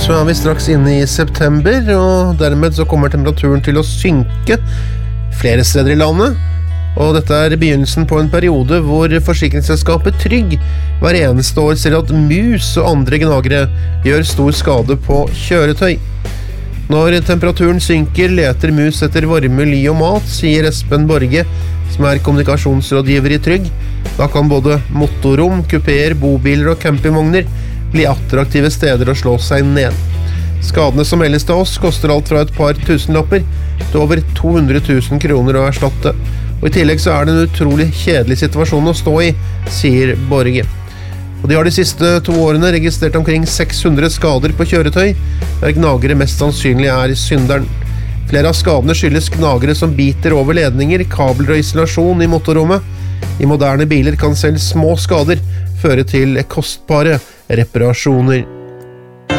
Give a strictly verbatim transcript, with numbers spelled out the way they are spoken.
så er vi straks inne i september, og dermed så kommer temperaturen til å synke flere steder i landet. Og dette er begynnelsen på en periode hvor forsikringsselskapet Trygg hver eneste år ser at mus og andre gnagere gjør stor skade på kjøretøy. Når temperaturen synker, leter mus etter varme, ly og mat, sier Espen Borge, som er kommunikasjonsrådgiver i Trygg. Da kan både motorrom, kupeer, bobiler og campingvogner bli attraktive steder å slå seg ned. Skadene som meldes til oss koster alt fra et par tusenlapper til over to hundre tusen kroner å erstatte. Og i tillegg så er det en utrolig kjedelig situasjon å stå i, sier Borge. Og de har de siste to årene registrert omkring seks hundre skader på kjøretøy, der gnagere mest sannsynlig er synderen. Flere av skadene skyldes gnagere som biter over ledninger, kabler og isolasjon i motorrommet. I moderne biler kan selv små skader føre til kostbare reparasjoner.